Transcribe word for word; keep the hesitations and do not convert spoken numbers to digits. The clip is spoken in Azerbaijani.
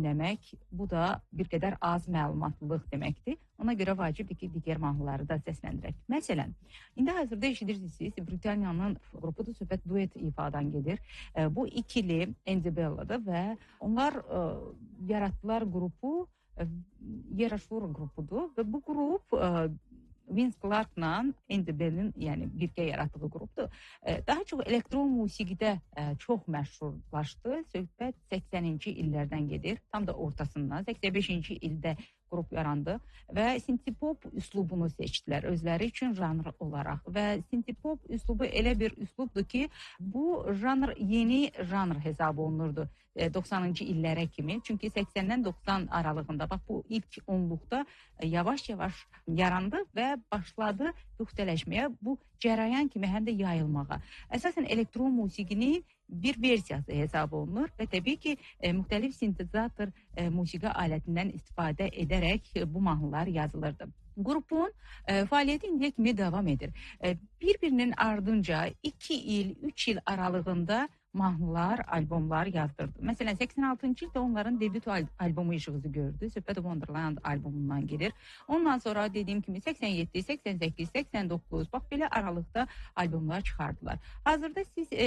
dinləmək, bu da bir qədər az məlumatlılıq deməkdir. Ona görə vacibdir ki, digər mahnıları da səsləndirək. Məsələn, indi hazırda eşidirsiniz, Britaniyanın qrupudur, söhbət duet ifadan gedir. Bu ikili Andy Bella'dır və onlar ə, yaratdılar qrupu, Yeraşvur qrupudur və bu qrup ə, Vince Clarke'la Andy Bell'in yəni birgə yaratdığı qrupdur. Daha çox elektron musiqidə çox məşhurlaşdı. Söhbət səksəninci illərdən gedir. Tam da ortasından. səksən beşinci ildə qrup yarandı və synthpop üslubunu seçdilər özləri üçün janr olaraq və synthpop üslubu elə bir üslubdur ki, bu janr yeni janr hesab olunurdu doxsanıncı illərə kimi. Çünki səksəndən doxsan aralığında bax bu ilk onluqda yavaş-yavaş yarandı və başladı puxtələşməyə, bu cərəyan kimi həm də yayılmağa. Əsasən elektron musiqinin bir versiyası hesab olunur və təbii ki, e, müxtəlif sintezator e, musiqi alətindən istifadə edərək e, bu mahnılar yazılırdı. Qrupun e, fəaliyyəti indiyə kimi davam edir. E, bir-birinin ardınca iki il, üç il aralığında mahnılar, albomlar yazdırdı. Məsələn, səksən altıncı ildə onların debüt al albomu işığı gördü. Söhbət Wonderland albomundan gedir. Ondan sonra dediyim kimi səksən yeddi, səksən səkkiz, səksən doqquz, bax belə aralıqda albomlar çıxardılar. Hazırda siz e,